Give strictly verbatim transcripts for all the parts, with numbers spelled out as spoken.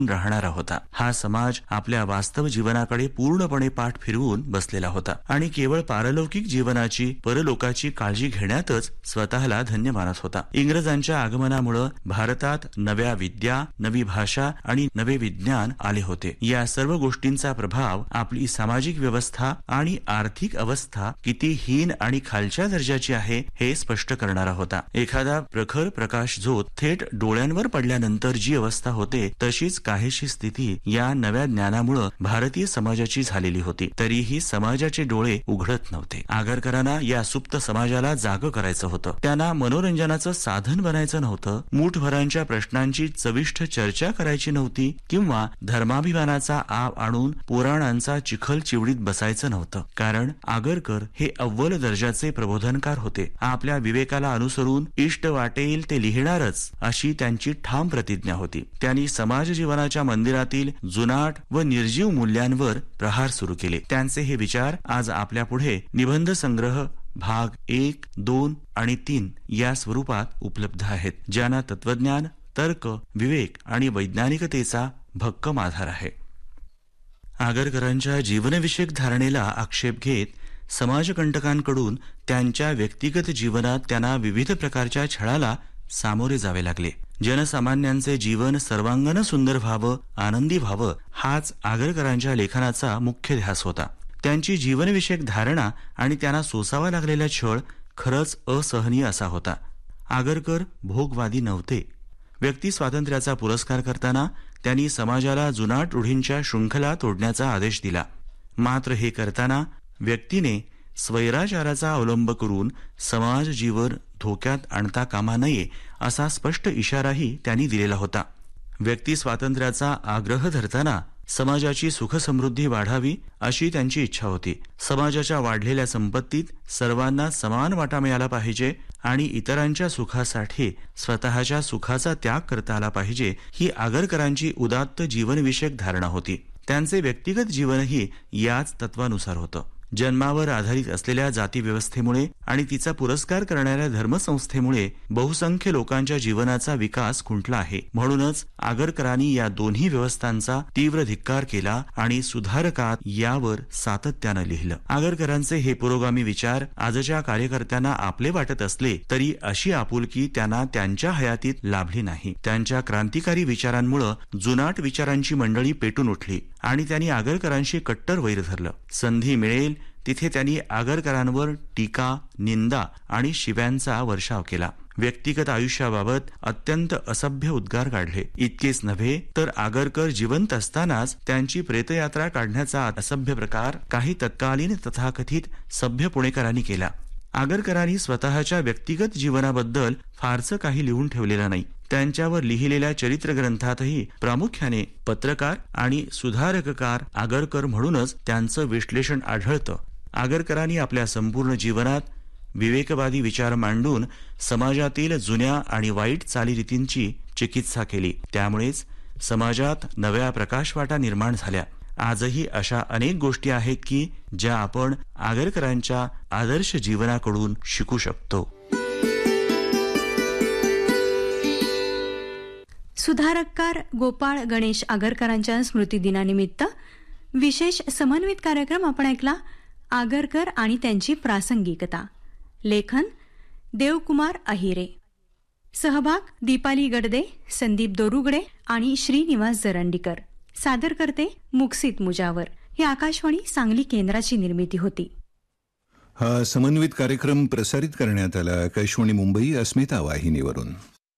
राहणारा होता. हा समाज आपल्या वास्तव जीवनाकडे पूर्णपणे पाठ फिरवून बसलेला होता आणि केवळ पारलौकिक जीवनाची परलोकाची काळजी घेण्यातच स्वतःला धन्य मानत होता. इंग्रजांच्या आगमनामुळे भारतात नव्या विद्या, नवी भाषा आणि नवे विज्ञान आले होते. या सर्व गोष्टींचा प्रभाव आपली सामाजिक व्यवस्था आणि आर्थिक अवस्था किती हीन आणि खालच्या दर्जाची आहे हे स्पष्ट करणारा होता. एखादा प्रखर प्रकाश झोत थेट डोळ्यांवर पडल्यानंतर जी अवस्था होते तशीच काहीशी स्थिती या नव्या ज्ञानामुळे भारतीय समाजाची झालेली होती. तरीही समाजाचे डोळे उघडत नव्हते. आगरकरांना या सुप्त समाजाला जाग करायचं होतं. त्यांना मनोरंजनाचं साधन बनायचं नव्हतं. मूठभरांच्या प्रश्नांची चविष्ट चर्चा करायची नव्हती किंवा धर्माभिमानाचा आव आणून पुराणांचा चिखल चिवडीत बसायचं नव्हतं. कारण आगरकर हे अव्वल दर्जाचे प्रबोधनकार होते. आपल्या विवेकाला अनुसरून इष्ट वाटेल ते लिहिणारच अशी त्यांची ठाम प्रतिज्ञा होती. त्यांनी समाज जीवनाच्या मंदिरातील जुनाट व निर्जीव मूल्यांवर प्रहार सुरू केले. त्यांचे हे विचार आज आपल्या पुढे निबंध संग्रह भाग एक, दोन आणि तीन या स्वरूपात उपलब्ध आहेत, ज्यांना तत्वज्ञान, तर्क, विवेक आणि वैज्ञानिकतेचा भक्कम आधार आहे. आगरकरांच्या जीवनविषयक धारणेला आक्षेप घेत समाजकंटकांकडून त्यांच्या व्यक्तिगत जीवनात त्यांना विविध प्रकारच्या छळाला सामोरे जावे लागले. जनसामान्यांचे जीवन सर्वांगाने सुंदर व्हावं, आनंदी व्हावं हाच आगरकरांच्या लेखनाचा मुख्य ध्यास होता. त्यांची जीवनविषयक धारणा आणि त्यांना सोसावा लागलेला छळ खरंच असहनीय असा होता. आगरकर भोगवादी नव्हते. व्यक्ती स्वातंत्र्याचा पुरस्कार करताना त्यांनी समाजाला जुनाट रूढींच्या शृंखला तोडण्याचा आदेश दिला. मात्र हे करताना व्यक्तीने स्वैराचाराचा अवलंब करून समाज जीवन धोक्यात आणता कामा नये असा स्पष्ट इशाराही त्यांनी दिलेला होता. व्यक्ती स्वातंत्र्याचा आग्रह धरताना समाजाची सुखसमृद्धी वाढावी अशी त्यांची इच्छा होती. समाजाच्या वाढलेल्या संपत्तीत सर्वांना समान वाटा मिळाला पाहिजे आणि इतरांच्या सुखासाठी स्वतःच्या सुखाचा त्याग करता आला पाहिजे ही आगरकरांची उदात्त जीवनविषयक धारणा होती. त्यांचे व्यक्तिगत जीवनही याच तत्वानुसार होतं. जन्मावर आधारित असलेल्या जाती व्यवस्थेमुळे आणि तिचा पुरस्कार करणाऱ्या धर्मसंस्थेमुळे बहुसंख्य लोकांच्या जीवनाचा विकास खुंटला आहे. म्हणूनच आगरकरांनी या दोन्ही व्यवस्थांचा तीव्र धिक्कार केला आणि सुधारकात यावर सातत्यानं लिहिलं. आगरकरांचे हे पुरोगामी विचार आजच्या कार्यकर्त्यांना आपले वाटत असले तरी अशी आपुलकी त्यांना त्यांच्या हयातीत लाभली नाही. त्यांच्या क्रांतिकारी विचारांमुळे जुनाट विचारांची मंडळी पेटून उठली आणि त्यांनी आगरकरांशी कट्टर वैर धरलं. संधी मिळेल तिथे त्यांनी आगरकरांवर टीका, निंदा आणि शिव्यांचा वर्षाव केला. व्यक्तिगत आयुष्याबाबत अत्यंत असभ्य उद्गार काढले. इतकेच नव्हे तर आगरकर जिवंत असतानाच त्यांची प्रेतयात्रा काढण्याचा असभ्य प्रकार काही तत्कालीन तथाकथित सभ्य पुणेकरांनी केला. आगरकरांनी स्वतःच्या व्यक्तिगत जीवनाबद्दल फारसं काही लिहून ठेवलेलं नाही. त्यांच्यावर लिहिलेल्या चरित्र ग्रंथातही प्रामुख्याने पत्रकार आणि सुधारककार आगरकर म्हणूनच त्यांचं विश्लेषण आढळतं. आगरकरांनी आपल्या संपूर्ण जीवनात विवेकवादी विचार मांडून समाजातील जुन्या आणि वाईट चालीरीतींची चिकित्सा केली. त्यामुळेच समाजात नव्या प्रकाशवाटा निर्माण झाल्या. आजही अशा अनेक गोष्टी आहेत की ज्या आपण आगरकरांच्या आदर्श जीवनाकडून शिकू शकतो. सुधारककार गोपाळ गणेश आगरकरांच्या स्मृतिदिनानिमित्त विशेष समन्वित कार्यक्रम आपण ऐकला. आगरकर आणि त्यांची प्रासंगिकता. लेखन देवकुमार अहिरे. सहभाग दीपाली गडदे, संदीप दोरुगडे आणि श्रीनिवास जरंडीकर. सादर करते मुक्सित मुजावर. ही आकाशवाणी सांगली केंद्राची निर्मिती होती. हा समन्वित कार्यक्रम प्रसारित करण्यात आला आकाशवाणी मुंबई अस्मिता वाहिनीवरून.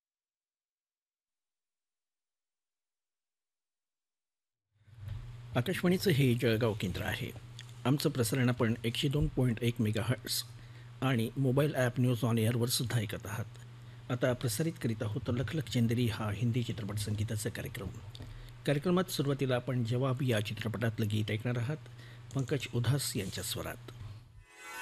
आकाशवाणीचं हे जळगाव केंद्र आहे. आमचं प्रसारण आपण एकशे दोन पॉईंट एक मेगा हर्ट्स आणि मोबाईल ॲप न्यूज ऑन एअरवर सुद्धा ऐकत आहात. आता प्रसारित करीत आहोत लखलख चंदेरी हा हिंदी चित्रपट संगीताचा कार्यक्रम. कार्यक्रमात सुरुवातीला आपण जवाब या चित्रपटातलं गीत ऐकणार आहात पंकज उधास यांच्या स्वरात.